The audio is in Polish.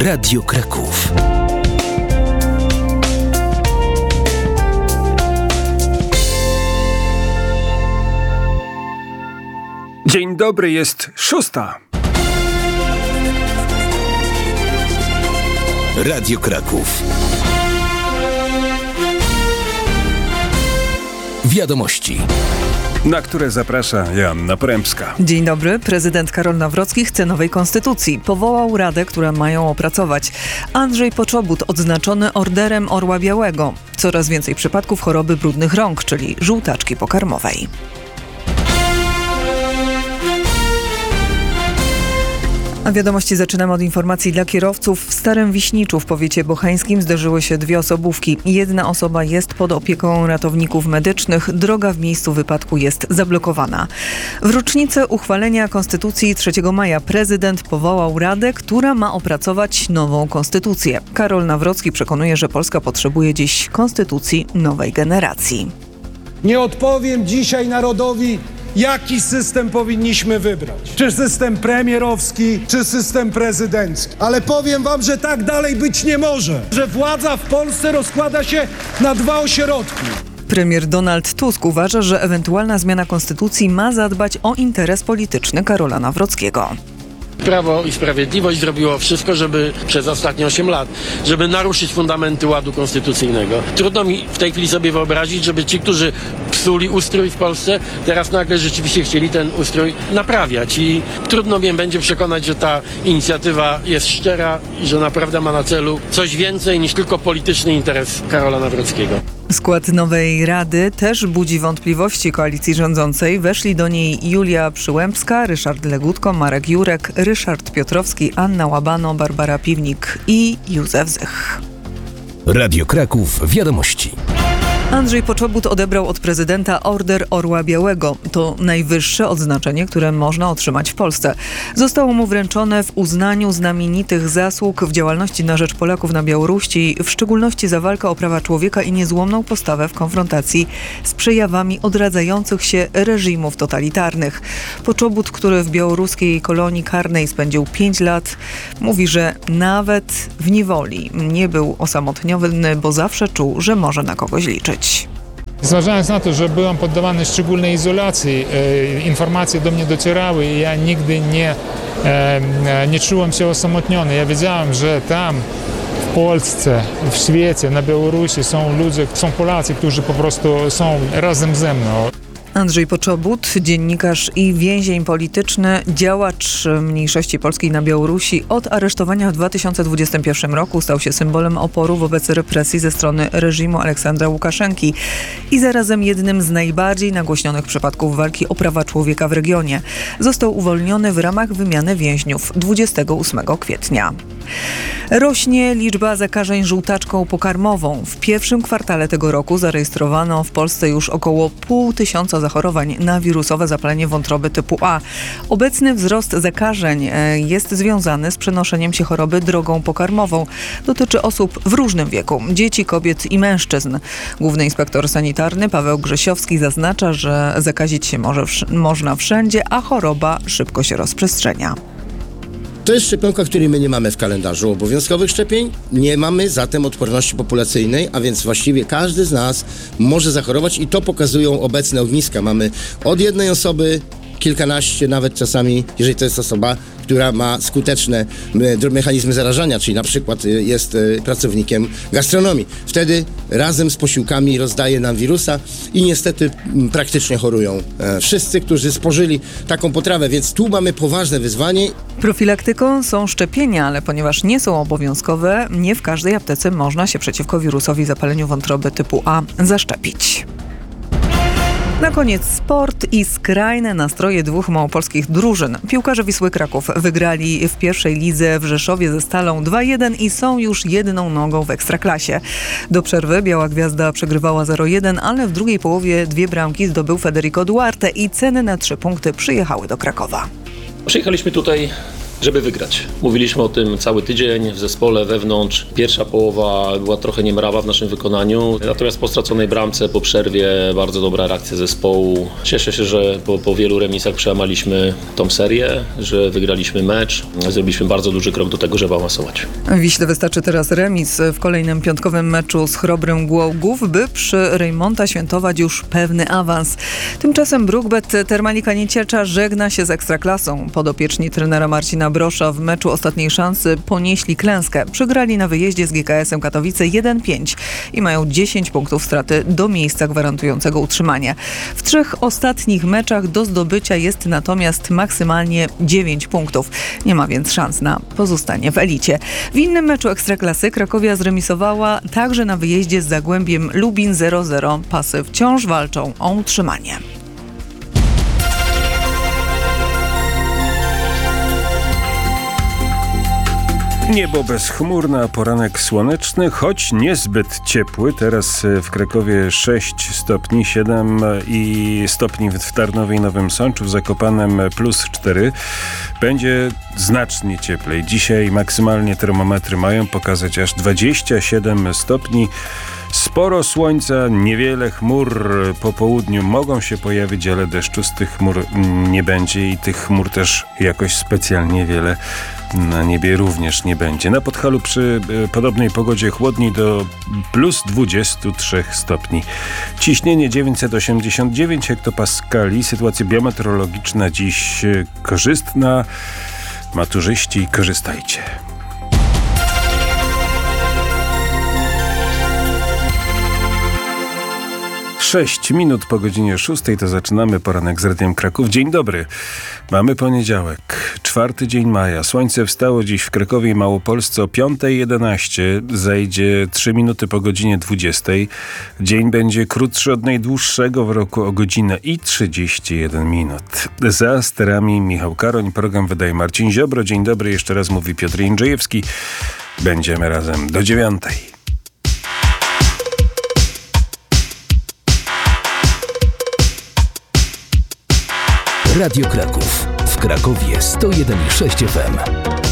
Radio Kraków. Dzień dobry, jest 6. Radio Kraków. Wiadomości, na które zaprasza Joanna Porębska. Dzień dobry. Prezydent Karol Nawrocki chce nowej konstytucji. Powołał radę, którą mają opracować. Andrzej Poczobut odznaczony Orderem Orła Białego. Coraz więcej przypadków choroby brudnych rąk, czyli żółtaczki pokarmowej. A wiadomości zaczynamy od informacji dla kierowców. W Starym Wiśniczu w powiecie bocheńskim zderzyły się dwie osobówki. Jedna osoba jest pod opieką ratowników medycznych. Droga w miejscu wypadku jest zablokowana. W rocznicę uchwalenia Konstytucji 3 maja prezydent powołał radę, która ma opracować nową konstytucję. Karol Nawrocki przekonuje, że Polska potrzebuje dziś konstytucji nowej generacji. Nie odpowiem dzisiaj narodowi, jaki system powinniśmy wybrać. Czy system premierowski, czy system prezydencki. Ale powiem wam, że tak dalej być nie może. Że władza w Polsce rozkłada się na dwa ośrodki. Premier Donald Tusk uważa, że ewentualna zmiana konstytucji ma zadbać o interes polityczny Karola Nawrockiego. Prawo i Sprawiedliwość zrobiło wszystko, żeby przez ostatnie 8 lat, żeby naruszyć fundamenty ładu konstytucyjnego. Trudno mi w tej chwili sobie wyobrazić, żeby ci, którzy psuli ustrój w Polsce, teraz nagle rzeczywiście chcieli ten ustrój naprawiać. I trudno mnie będzie przekonać, że ta inicjatywa jest szczera i że naprawdę ma na celu coś więcej niż tylko polityczny interes Karola Nawrockiego. Skład nowej rady też budzi wątpliwości koalicji rządzącej. Weszli do niej Julia Przyłębska, Ryszard Legutko, Marek Jurek, Ryszard Piotrowski, Anna Łabano, Barbara Piwnik i Józef Zych. Radio Kraków. Wiadomości. Andrzej Poczobut odebrał od prezydenta Order Orła Białego. To najwyższe odznaczenie, które można otrzymać w Polsce. Zostało mu wręczone w uznaniu znamienitych zasług w działalności na rzecz Polaków na Białorusi, w szczególności za walkę o prawa człowieka i niezłomną postawę w konfrontacji z przejawami odradzających się reżimów totalitarnych. Poczobut, który w białoruskiej kolonii karnej spędził 5 lat, mówi, że nawet w niewoli nie był osamotniony, bo zawsze czuł, że może na kogoś liczyć. Zważając na to, że byłem poddawany szczególnej izolacji, informacje do mnie docierały i ja nigdy nie czułem się osamotniony. Ja wiedziałem, że tam w Polsce, w świecie, na Białorusi są ludzie, są Polacy, którzy po prostu są razem ze mną. Andrzej Poczobut, dziennikarz i więzień polityczny, działacz mniejszości polskiej na Białorusi, od aresztowania w 2021 roku stał się symbolem oporu wobec represji ze strony reżimu Aleksandra Łukaszenki i zarazem jednym z najbardziej nagłośnionych przypadków walki o prawa człowieka w regionie. Został uwolniony w ramach wymiany więźniów 28 kwietnia. Rośnie liczba zakażeń żółtaczką pokarmową. W pierwszym kwartale tego roku zarejestrowano w Polsce już około 500 zachorowań na wirusowe zapalenie wątroby typu A. Obecny wzrost zakażeń jest związany z przenoszeniem się choroby drogą pokarmową. Dotyczy osób w różnym wieku, dzieci, kobiet i mężczyzn. Główny inspektor sanitarny Paweł Grzesiowski zaznacza, że zakazić się można wszędzie, a choroba szybko się rozprzestrzenia. To jest szczepionka, której my nie mamy w kalendarzu obowiązkowych szczepień. Nie mamy zatem odporności populacyjnej, a więc właściwie każdy z nas może zachorować i to pokazują obecne ogniska. Mamy od jednej osoby kilkanaście, nawet czasami, jeżeli to jest osoba, która ma skuteczne mechanizmy zarażania, czyli na przykład jest pracownikiem gastronomii. Wtedy razem z posiłkami rozdaje nam wirusa i niestety praktycznie chorują wszyscy, którzy spożyli taką potrawę, więc tu mamy poważne wyzwanie. Profilaktyką są szczepienia, ale ponieważ nie są obowiązkowe, nie w każdej aptece można się przeciwko wirusowi zapaleniu wątroby typu A zaszczepić. Na koniec sport i skrajne nastroje dwóch małopolskich drużyn. Piłkarze Wisły Kraków wygrali w pierwszej lidze w Rzeszowie ze Stalą 2-1 i są już jedną nogą w Ekstraklasie. Do przerwy Biała Gwiazda przegrywała 0-1, ale w drugiej połowie 2 bramki zdobył Federico Duarte i ceny na 3 punkty przyjechały do Krakowa. Przyjechaliśmy tutaj żeby wygrać. Mówiliśmy o tym cały tydzień w zespole, wewnątrz. Pierwsza połowa była trochę niemrawa w naszym wykonaniu, natomiast po straconej bramce, po przerwie bardzo dobra reakcja zespołu. Cieszę się, że po wielu remisach przełamaliśmy tą serię, że wygraliśmy mecz. Zrobiliśmy bardzo duży krok do tego, żeby awansować. Wiśle wystarczy teraz remis w kolejnym piątkowym meczu z Chrobrym Głogów, by przy Rejmonta świętować już pewny awans. Tymczasem Brukbet Termalika Nieciecza żegna się z Ekstraklasą. Podopieczni trenera Marcina Brosza w meczu ostatniej szansy ponieśli klęskę. Przegrali na wyjeździe z GKS-em Katowice 1-5 i mają 10 punktów straty do miejsca gwarantującego utrzymanie. W 3 ostatnich meczach do zdobycia jest natomiast maksymalnie 9 punktów. Nie ma więc szans na pozostanie w elicie. W innym meczu Ekstraklasy Krakowia zremisowała także na wyjeździe z Zagłębiem Lubin 0-0. Pasy wciąż walczą o utrzymanie. Niebo bezchmurne, a poranek słoneczny, choć niezbyt ciepły. Teraz w Krakowie 6 stopni, 7 stopni w Tarnowie i Nowym Sączu, w Zakopanem +4. Będzie znacznie cieplej. Dzisiaj maksymalnie termometry mają pokazać aż 27 stopni. Sporo słońca, niewiele chmur. Po południu mogą się pojawić, ale deszczu z tych chmur nie będzie i tych chmur też jakoś specjalnie wiele na niebie również nie będzie. Na Podhalu przy podobnej pogodzie chłodniej do +23 stopni. Ciśnienie 989 hektopaskali. Sytuacja biometeorologiczna dziś korzystna. Maturzyści, korzystajcie. 6 minut po godzinie 6 to zaczynamy poranek z Radiem Kraków. Dzień dobry. Mamy poniedziałek, 4 dzień maja. Słońce wstało dziś w Krakowie i Małopolsce o 5:11. Zajdzie 3 minuty po godzinie 20. Dzień będzie krótszy od najdłuższego w roku o godzinę i 31 minut. Za sterami Michał Karoń. Program wydaje Marcin Ziobro. Dzień dobry. Jeszcze raz mówi Piotr Jędrzejewski. Będziemy razem do 9. Radio Kraków. W Krakowie 101,6 FM.